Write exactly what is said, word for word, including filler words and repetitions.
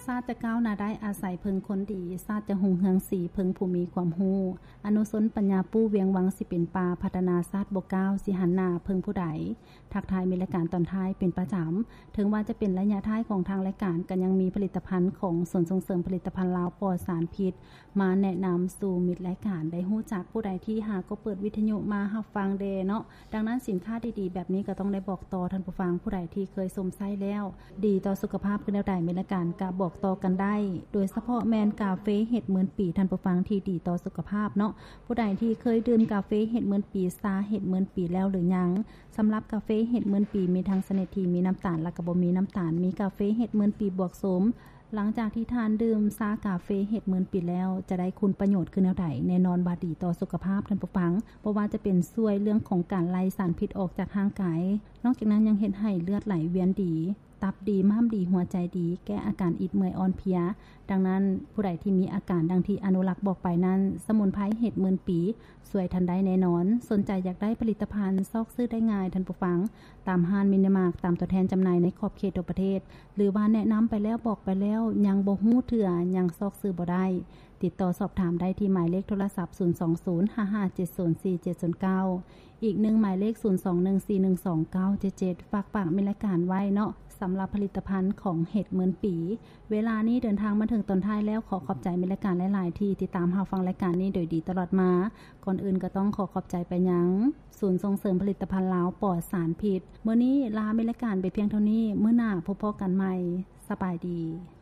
าติจะก้าวหน้าได้อาศัยเพิงคนดีชาติจะหุงเฮืองสีเพิงผู้มีความรู้อนุสนปัญญาปู้เวียงวังสิเป็นปาพัฒนาชาติบ่ก้าวสิหันหน้าเพิงผู้ใดทักทายมีรายการตอนท้ายเป็นประจำถึงว่าจะเป็นระยะท้ายของทางรายการก็ยังมีผลิตภัณฑ์ของศูนย์ส่งเสริมผลิตภัณฑ์ลาวปลอดสารพิษมาแนะนำสู่มิตรรายการได้ฮู้จักผู้ใดที่หาก็เปิดวิทยุมารับฟังเดเนาะดังนั้นสินค้าดีๆแบบนี้ก็ต้องได้บอกต่อท่านผู้ฟังผู้ใดที่เคยสมไส้แล้วดีต่อสุขภาพคือแนวใดมีรายการก็บอกต่อกันได้โดยเฉพาะแมนกาเฟเห็ดหมื่นปีท่านผู้ฟังที่ดีต่อสุขภาพเนาะผู้ใดที่เคยดื่มกาเฟเห็ดหมื่นปีซาเห็ดหมื่นปีแล้วหรือยังสำหรับกาเฟเห็ดหมื่นปีมีทั้งชนิดที่มีน้ำตาลและก็บ่มีน้ำตาลมีกาเฟเห็ดหมื่นปีบวกโสมหลังจากที่ทานดื่มซากาเฟเห็ดหมื่นปีแล้วจะได้คุณประโยชน์คือแนวใดแน่นอนบาดีต่อสุขภาพท่านผู้ฟังเพราะว่าจะเป็นช่วยเรื่องของการไล่สารพิษออกจากร่างกายนอกจากนั้นยังเฮ็ดให้เลือดไหลเวียนดีตับดีม้ามดีหัวใจดีแก้อาการอิดเมื่อยอ่อนเพลียดังนั้นผู้ใดที่มีอาการดังที่อนุรักษ์บอกไปนั้นสมุนไพรเห็ดหมื่นปีช่วยทันได้แน่นอนสนใจอยากได้ผลิตภัณฑ์ซอกซื้อได้ง่ายท่านผู้ฟังตามห้างมินิมาร์ทตามตัวแทนจำหน่ายในขอบเขตทั่วประเทศหรือว่าแนะนำไปแล้วบอกไปแล้วยังบ่ฮู้เทื่อยังซอกซื้อบ่ได้ติดต่อสอบถามได้ที่หมายเลขโทรศัพท์ศูนย์ สอง ศูนย์ ห้า ห้า เจ็ด ศูนย์ สี่ เจ็ด ศูนย์ เก้าอีกหนึ่งหมายเลขศูนย์ สอง หนึ่ง สี่ หนึ่ง สอง เก้า เจ็ด เจ็ดฝากปากมีรายการไว้เนาะสำหรับผลิตภัณฑ์ของเห็ดหมื่นปีเวลานี้เดินทางมาถึงตอนท้ายแล้วขอขอบใจมีรายการหลายๆที่ติดตามรับฟังรายการนี้โดยดีตลอดมาก่อนอื่นก็ต้องขอขอบใจไปยังศูนย์ส่งเสริมผลิตภัณฑ์ลาวปลอดสารพิษมื้อนี้ลามีรายการไปเพียงเท่านี้มื้อหน้าพบกันใหม่สบายดี